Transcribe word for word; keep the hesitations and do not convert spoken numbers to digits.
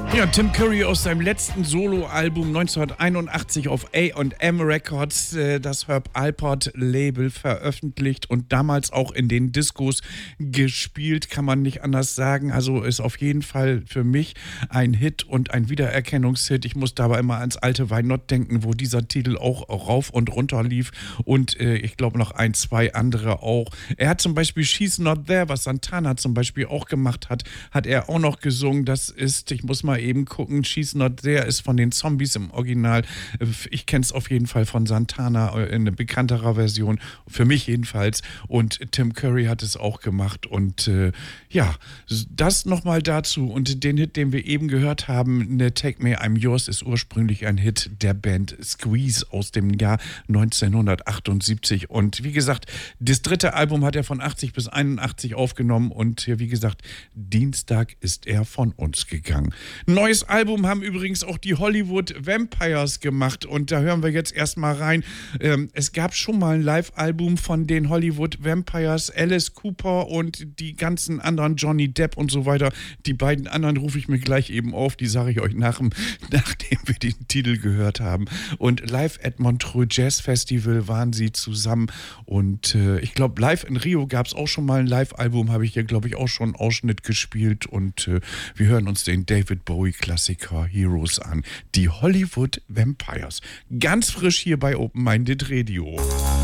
Ja, Tim Curry aus seinem letzten Soloalbum neunzehnhunderteinundachtzig auf A und M Records, äh, das Herb Alpert Label, veröffentlicht und damals auch in den Diskos gespielt, kann man nicht anders sagen. Also ist auf jeden Fall für mich ein Hit und ein Wiedererkennungshit. Ich muss dabei immer ans alte Why Not denken, wo dieser Titel auch rauf und runter lief und äh, ich glaube noch ein, zwei andere auch. Er hat zum Beispiel She's Not There, was Santana zum Beispiel auch gemacht hat, hat er auch noch gesungen. Das ist, ich muss mal eben gucken, She's Not There ist von den Zombies im Original. Ich kenne es auf jeden Fall von Santana in eine bekannterer Version, für mich jedenfalls. Und Tim Curry hat es auch gemacht. Und äh, ja, das nochmal dazu. Und den Hit, den wir eben gehört haben, ne, Take Me, I'm Yours, ist ursprünglich ein Hit der Band Squeeze aus dem Jahr neunzehnhundertachtundsiebzig. Und wie gesagt, das dritte Album hat er von achtzig bis einundachtzig aufgenommen. Und wie gesagt, Dienstag ist er von uns gegangen. Neues Album haben übrigens auch die Hollywood Vampires gemacht und da hören wir jetzt erstmal rein. Ähm, es gab schon mal ein Live-Album von den Hollywood Vampires, Alice Cooper und die ganzen anderen, Johnny Depp und so weiter. Die beiden anderen rufe ich mir gleich eben auf, die sage ich euch nach, nachdem wir den Titel gehört haben. Und live at Montreux Jazz Festival waren sie zusammen und äh, ich glaube, live in Rio gab es auch schon mal ein Live-Album, habe ich hier, glaube ich, auch schon einen Ausschnitt gespielt und äh, wir hören uns den David Bowie-Klassiker Heroes an. Die Hollywood Vampires. Ganz frisch hier bei Open Minded Radio.